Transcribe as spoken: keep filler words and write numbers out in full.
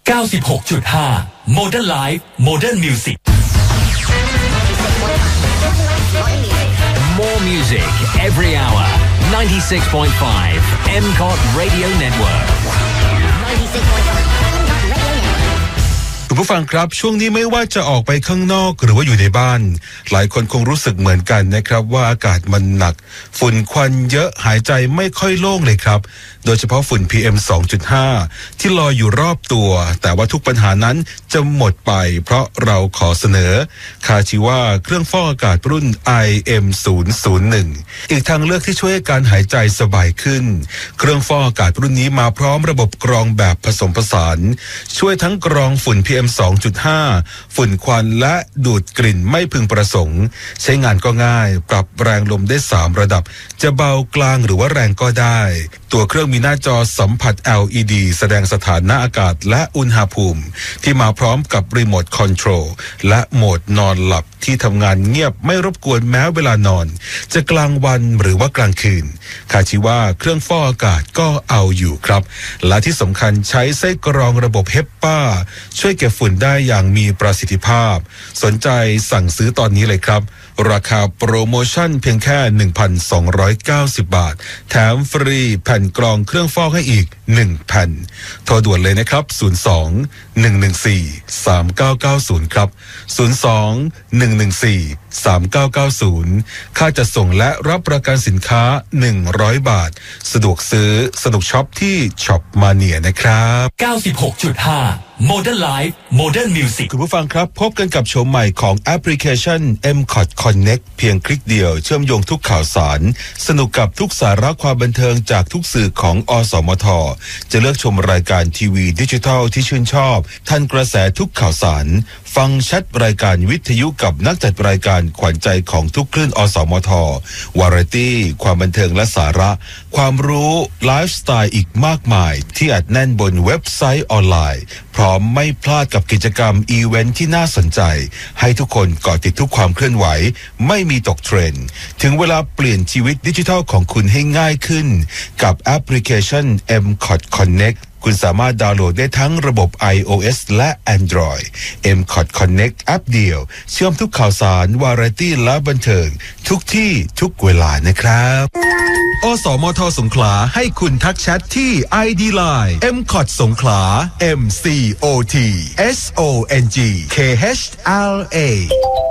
เก้าสิบหกจุดห้า Modern Life Modern Music More music every hour. ninety-six point five M C O T Radio Network. คุณผู้ฟังครับช่วงนี้ไม่ว่าจะออกไปข้างนอกหรือว่าอยู่ในบ้านหลายคนคงรู้สึกเหมือนกันนะครับว่าอากาศมันหนักฝุ่นควันเยอะหายใจไม่ค่อยโล่งเลยครับโดยเฉพาะฝุ่น พี เอ็ม สองจุดห้า ที่ลอยอยู่รอบตัวแต่ว่าทุกปัญหานั้นจะหมดไปเพราะเราขอเสนอคาชิว่าเครื่องฟอกอากาศรุ่น ไอ เอ็ม ศูนย์ ศูนย์ หนึ่ง อีกทางเลือกที่ช่วยให้การหายใจสบายขึ้นเครื่องฟอกอากาศรุ่นนี้มาพร้อมระบบกรองแบบผสมผสานช่วยทั้งกรองฝุ่น พี เอ็ม สองจุดห้า ฝุ่นควันและดูดกลิ่นไม่พึงประสงค์ใช้งานก็ง่ายปรับแรงลมได้สามระดับจะเบากลางหรือว่าแรงก็ได้ตัวเครื่องมีหน้าจอสัมผัส แอล อี ดี แสดงสถานะอากาศและอุณหภูมิที่มาพร้อมกับรีโมทคอนโทรลและโหมดนอนหลับที่ทำงานเงียบไม่รบกวนแม้เวลานอนจะกลางวันหรือว่ากลางคืนคาชิว่าเครื่องฟอกอากาศก็เอาอยู่ครับและที่สำคัญใช้ไส้กรองระบบเฮปป้าช่วยเก็บฝุ่นได้อย่างมีประสิทธิภาพสนใจสั่งซื้อตอนนี้เลยครับราคาโปรโมชั่นเพียงแค่ หนึ่งพันสองร้อยเก้าสิบ บาทแถมฟรีแผ่นกรองเครื่องฟอกให้อีกหนึ่งแผ่นโทรด่วนเลยนะครับศูนย์ สอง หนึ่ง หนึ่ง สี่ สาม เก้า เก้า ศูนย์ครับศูนย์ สอง หนึ่ง หนึ่ง สี่ สาม เก้า เก้า ศูนย์ค่าจัดส่งและรับประกันสินค้าหนึ่งร้อยบาทสะดวกซื้อสนุกช็อปที่ช็อปมาเนียนะครับเก้าสิบหกจุดห้า Modern Life Modern Music คุณผู้ฟังครับพบกันกับโฉมใหม่ของแอปพลิเคชัน เอ็ม ซี โอ ที Connect เพียงคลิกเดียวเชื่อมโยงทุกข่าวสารสนุกกับทุกสาระความบันเทิงจากทุกสื่อของอสมทจะเลือกชมรายการทีวีดิจิทัลที่ชื่นชอบทันกระแสทุกข่าวสารฟังแชทรายการวิทยุกับนักจัดรายการขวัญใจของทุกคลื่นอสมทวาไรตี้ความบันเทิงและสาระความรู้ไลฟ์สไตล์อีกมากมายที่อัดแน่นบนเว็บไซต์ออนไลน์พร้อมไม่พลาดกับกิจกรรมอีเวนท์ที่น่าสนใจให้ทุกคนเกาะติดทุกความเคลื่อนไหวไม่มีตกเทรนด์ถึงเวลาเปลี่ยนชีวิตดิจิทัลของคุณให้ง่ายขึ้นกับแอปพลิเคชัน เอ็ม ซี โอ ที Connectคุณสามารถดาวน์โหลดได้ทั้งระบบ iOS และ Android เอ็ม ซี โอ ที Connect แอปเดียวเชื่อมทุกข่าวสารวาไรตี้และบันเทิงทุกที่ทุกเวลานะครับอสมทสงขลาให้คุณทักแชทที่ ไอ ดี Line เอ็ม ซี โอ ที สงขลา เอ็ม ซี โอ ที เอส โอ เอ็น จี เค เอช แอล เอ